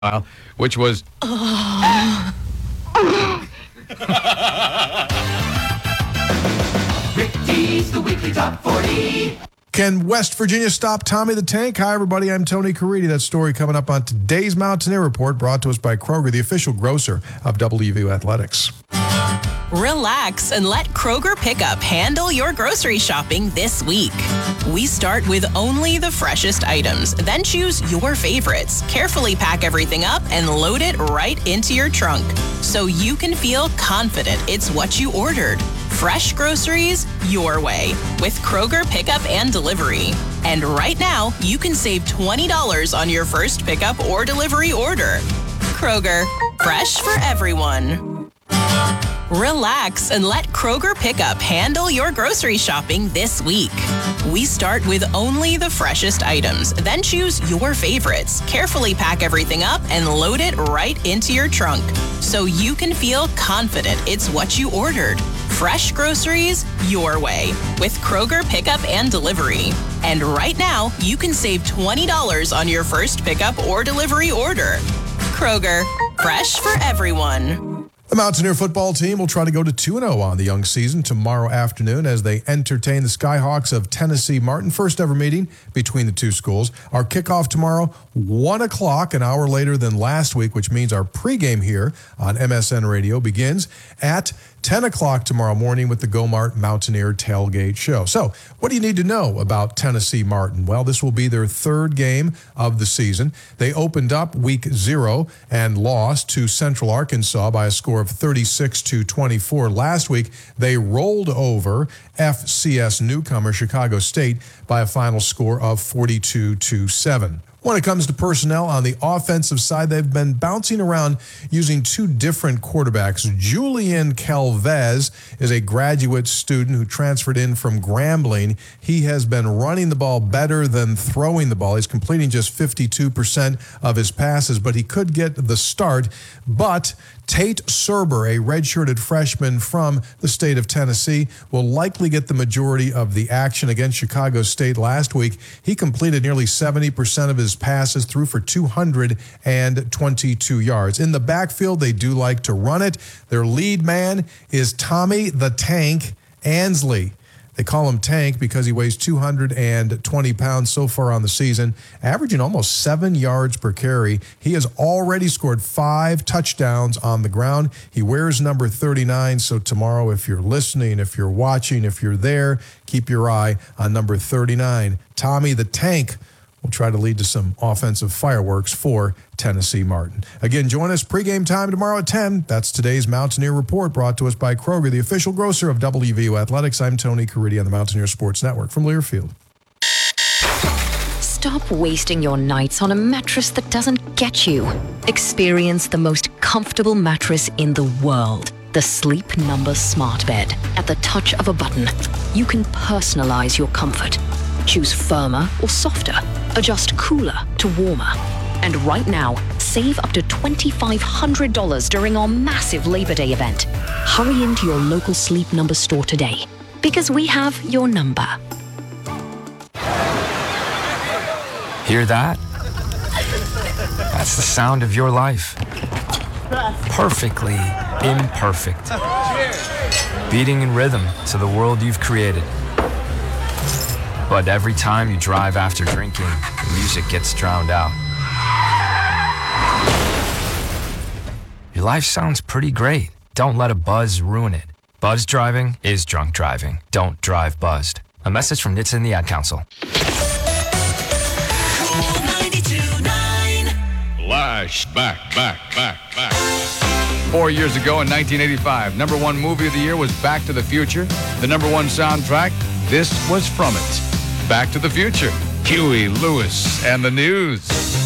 which was... Rick D's the weekly top 40. Can West Virginia stop Tommy the Tank? Hi, everybody. I'm Tony Caridi. That story coming up on today's Mountaineer Report, brought to us by Kroger, the official grocer of WVU Athletics. Relax and let Kroger Pickup handle your grocery shopping this week. We start with only the freshest items, then choose your favorites. Carefully pack everything up and load it right into your trunk so you can feel confident it's what you ordered. Fresh groceries your way with Kroger Pickup and Delivery. And right now, you can save $20 on your first pickup or delivery order. Kroger, fresh for everyone. Relax and let Kroger Pickup handle your grocery shopping this week. We start with only the freshest items, then choose your favorites. Carefully pack everything up and load it right into your trunk so you can feel confident it's what you ordered. Fresh groceries your way with Kroger Pickup and Delivery. And right now, you can save $20 on your first pickup or delivery order. Kroger, fresh for everyone. The Mountaineer football team will try to go to 2-0 on the young season tomorrow afternoon as they entertain the Skyhawks of Tennessee Martin. First ever meeting between the two schools. Our kickoff tomorrow, 1 o'clock, an hour later than last week, which means our pregame here on MSN Radio begins at 10 o'clock tomorrow morning with the Go Mart Mountaineer Tailgate Show. So, what do you need to know about Tennessee Martin? Well, this will be their third game of the season. They opened up week 0 and lost to Central Arkansas by a score of 36-24. Last week, they rolled over FCS newcomer Chicago State by a final score of 42-7. When it comes to personnel on the offensive side, they've been bouncing around using two different quarterbacks. Julian Calvez is a graduate student who transferred in from Grambling. He has been running the ball better than throwing the ball. He's completing just 52% of his passes, but he could get the start. But Tate Serber, a redshirted freshman from the state of Tennessee, will likely get the majority of the action against Chicago State last week. He completed nearly 70% of his passes, threw for 222 yards. In the backfield, they do like to run it. Their lead man is Tommy the Tank Ansley. They call him Tank because he weighs 220 pounds so far on the season, averaging almost 7 yards per carry. He has already scored 5 touchdowns on the ground. He wears number 39, so tomorrow, if you're listening, if you're watching, if you're there, keep your eye on number 39. Tommy the Tank will try to lead to some offensive fireworks for Tennessee Martin. Again, join us pregame time tomorrow at 10. That's today's Mountaineer Report, brought to us by Kroger, the official grocer of WVU Athletics. I'm Tony Caridi on the Mountaineer Sports Network from Learfield. Stop wasting your nights on a mattress that doesn't get you. Experience the most comfortable mattress in the world. The Sleep Number Smart Bed. At the touch of a button, you can personalize your comfort. Choose firmer or softer. Adjust cooler to warmer. And right now, save up to $2,500 during our massive Labor Day event. Hurry into your local Sleep Number store today, because we have your number. Hear that? That's the sound of your life. Perfectly imperfect. Beating in rhythm to the world you've created. But every time you drive after drinking, the music gets drowned out. Your life sounds pretty great. Don't let a buzz ruin it. Buzz driving is drunk driving. Don't drive buzzed. A message from NHTSA and the Ad Council. Flashback, back. 4 years ago in 1985, number one movie of the year was Back to the Future. The number one soundtrack, this was from it. Back to the Future, Huey Lewis and the News.